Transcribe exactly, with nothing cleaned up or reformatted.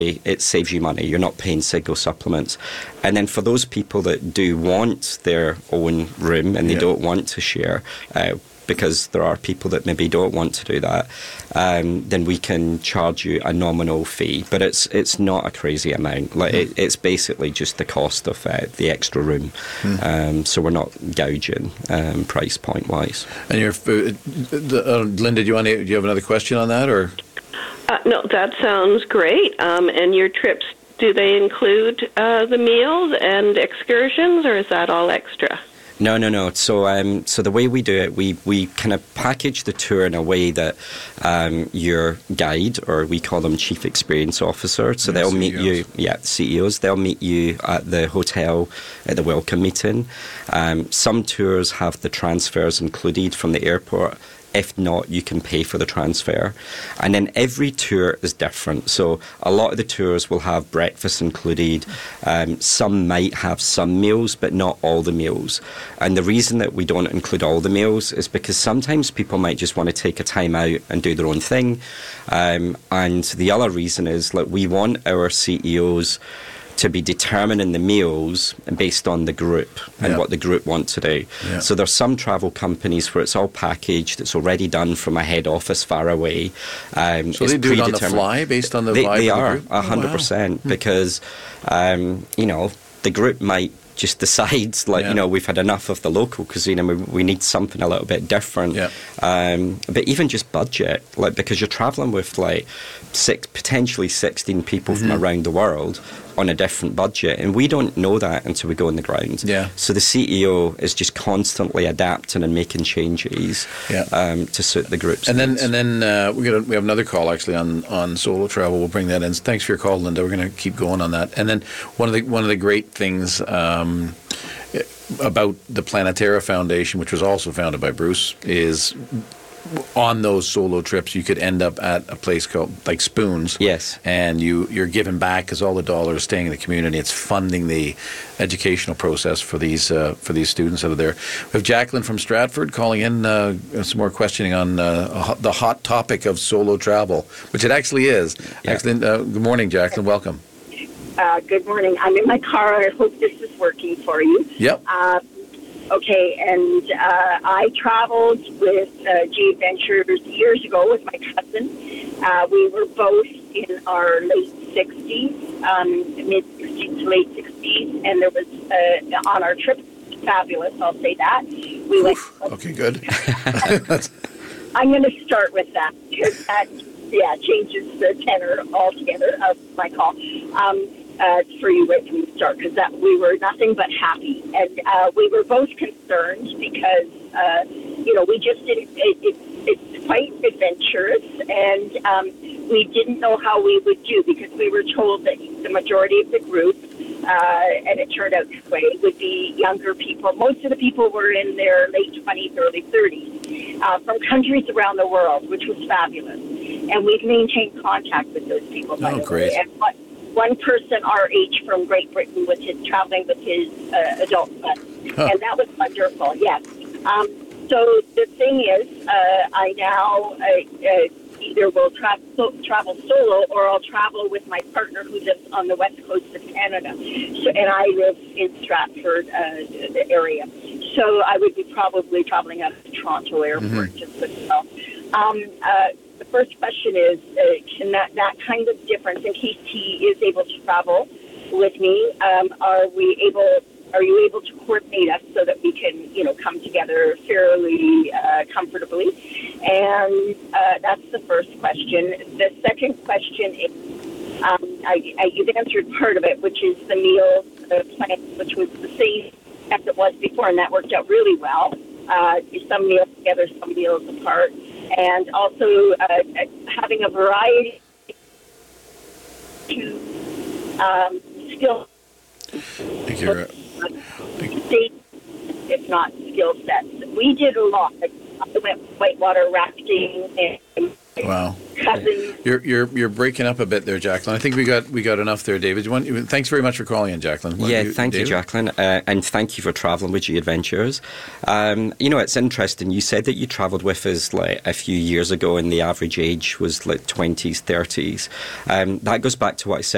it saves you money. You're not paying single supplements. And then for those people that do want their own room and they yeah. don't want to share, uh, because there are people that maybe don't want to do that, um, then we can charge you a nominal fee. But it's it's not a crazy amount. Like mm. it, it's basically just the cost of uh, the extra room. Mm. Um, so we're not gouging um, price point wise. And your uh, uh, Linda, do you want to, do you have another question on that or? Uh, no, that sounds great. Um, and your trips, do they include uh, the meals and excursions, or is that all extra? No, no, no. So, um, so the way we do it, we, we kind of package the tour in a way that um, your guide, or we call them chief experience officer, so yeah, they'll meet you, yeah, C E Os, they'll meet you at the hotel at the welcome meeting. Um, some tours have the transfers included from the airport. If not, you can pay for the transfer. And then every tour is different. So a lot of the tours will have breakfast included. Um, some might have some meals, but not all the meals. And the reason that we don't include all the meals is because sometimes people might just want to take a time out and do their own thing. Um, and the other reason is that we want our C E Os to be determining the meals based on the group and yeah. what the group want to do. Yeah. So there's some travel companies where it's all packaged, it's already done from a head office far away. Um, so they do it on the fly based on the they, vibe they of the are, group? one hundred percent, oh, wow. because, um, you know, the group might just decides, like, yeah. you know, we've had enough of the local cuisine and we, we need something a little bit different. Yeah. Um, but even just budget, like, because you're travelling with, like, six, potentially sixteen people mm-hmm. from around the world on a different budget, and we don't know that until we go on the ground. Yeah. So the C E O is just constantly adapting and making changes yeah. um, to suit the groups. And then, and then uh, we got a, we have another call actually on, on solo travel. We'll bring that in. Thanks for your call, Linda. We're going to keep going on that. And then one of the one of the great things Um, about the Planetera Foundation, which was also founded by Bruce, is on those solo trips you could end up at a place called like Spoons. Yes. And you, you're giving back because all the dollars are staying in the community. It's funding the educational process for these uh, for these students out of there. We have Jacqueline from Stratford calling in uh, some more questioning on uh, the hot topic of solo travel, which it actually is. Yeah. Excellent. Uh, good morning, Jacqueline. Welcome. Uh, good morning. I'm in my car. I hope this is working for you. Yep. Uh, okay, and uh, I traveled with uh, G Adventures years ago with my cousin. Uh, we were both in our late sixties, um, mid-sixties to late sixties, and there was, uh, on our trip, fabulous, I'll say that. We went. Okay, good. I'm going to start with that, because that, yeah, changes the tenor altogether of my call. Um, Uh, for you right from the start, because that we were nothing but happy, and uh, we were both concerned because uh, you know we just didn't. It, it, it's quite adventurous, and um, we didn't know how we would do because we were told that the majority of the group, uh, and it turned out this way, would be younger people. Most of the people were in their late twenties, early thirties, uh, from countries around the world, which was fabulous, and we've maintained contact with those people. By oh, the great! Way. And what, One person our age from Great Britain was his, traveling with his uh, adult son, huh. and that was wonderful, yes. Um, so the thing is, uh, I now uh, uh, either will tra- so, travel solo or I'll travel with my partner who lives on the west coast of Canada, so, and I live in Stratford, uh, the area. So I would be probably traveling out of Toronto Airport, mm-hmm. just so you know. Um, uh, The first question is, uh, can that, that kind of difference, in case he is able to travel with me, um, are we able? Are you able to coordinate us so that we can, you know, come together fairly uh, comfortably? And uh, that's the first question. The second question is, um, I, I, you've answered part of it, which is the meal uh, plan, which was the same as it was before, and that worked out really well. Uh, some meals together, some meals apart. And also uh, having a variety to um, skill sets, if not skill sets. We did a lot. I went whitewater rafting and wow. cousins. You're you're you're breaking up a bit there, Jacqueline. I think we got we got enough there, David. You want, thanks very much for calling in, Jacqueline. What yeah, you, thank David? you, Jacqueline, uh, and thank you for travelling with G Adventures. Um, you know, it's interesting. You said that you travelled with us like a few years ago, and the average age was like twenties, thirties. Um, that goes back to what I said